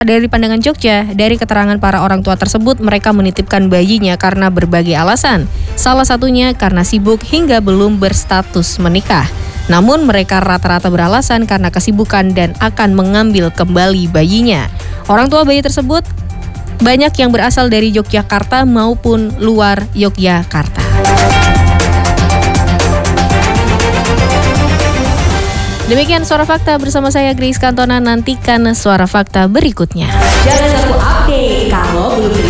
Dari pandangan Jogja, dari keterangan para orang tua tersebut, mereka menitipkan bayinya karena berbagai alasan. Salah satunya karena sibuk hingga belum berstatus menikah. Namun mereka rata-rata beralasan karena kesibukan dan akan mengambil kembali bayinya. Orang tua bayi tersebut banyak yang berasal dari Yogyakarta maupun luar Yogyakarta. Demikian Suara Fakta bersama saya Grace Cantona. Nantikan Suara Fakta berikutnya. Jangan lupa update